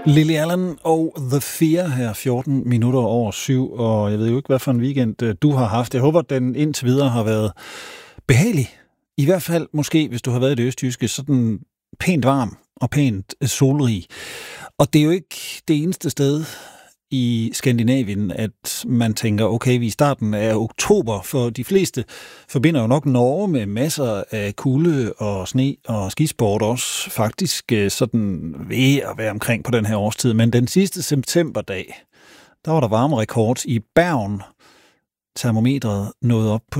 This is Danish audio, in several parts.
Lily Allen og The Fear her 14 minutter over 7, og jeg ved jo ikke, hvad for en weekend du har haft. Jeg håber, den indtil videre har været behagelig. I hvert fald måske, hvis du har været i det østjyske, sådan pænt varm og pænt solrig. Og det er jo ikke det eneste sted i Skandinavien, at man tænker, okay, vi er i starten af oktober, for de fleste forbinder jo nok Norge med masser af kulde og sne og skisport også faktisk sådan ved at være omkring på den her årstid. Men den sidste septemberdag, der var der varmerekord i Bergen. Termometret nåede op på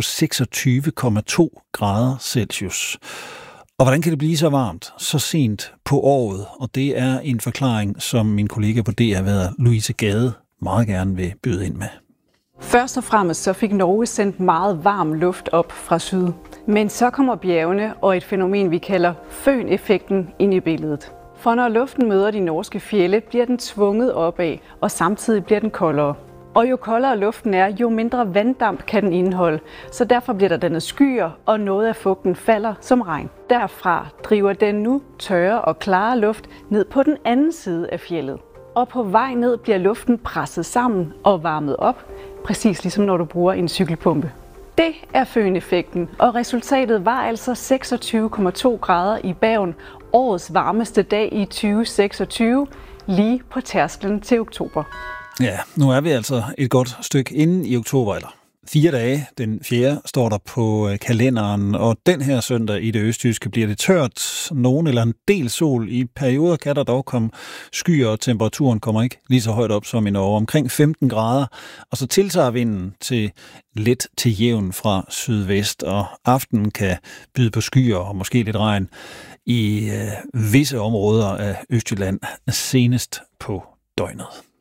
26,2 grader Celsius. Og hvordan kan det blive så varmt, så sent på året? Og det er en forklaring, som min kollega på DR, Louise Gade, meget gerne vil byde ind med. Først og fremmest så fik Norge sendt meget varm luft op fra syd. Men så kommer bjergene og et fænomen, vi kalder føn-effekten, ind i billedet. For når luften møder de norske fjelde, bliver den tvunget opad, og samtidig bliver den koldere. Og jo koldere luften er, jo mindre vanddamp kan den indeholde, så derfor bliver der dannet skyer, og noget af fugten falder som regn. Derfra driver den nu tørre og klare luft ned på den anden side af fjeldet. Og på vej ned bliver luften presset sammen og varmet op, præcis ligesom når du bruger en cykelpumpe. Det er føn-effekten, og resultatet var altså 26,2 grader i Bergen, årets varmeste dag i 2026, lige på tærsklen til oktober. Ja, nu er vi altså et godt stykke inde i oktober, eller 4 dage. Den 4. står der på kalenderen, og den her søndag i det østjyske bliver det tørt. Nogen eller en del sol. I perioder kan der dog komme skyer, og temperaturen kommer ikke lige så højt op som i Norge. Omkring 15 grader, og så tiltager vinden til let til jævn fra sydvest, og aftenen kan byde på skyer og måske lidt regn i visse områder af Østjylland senest på døgnet.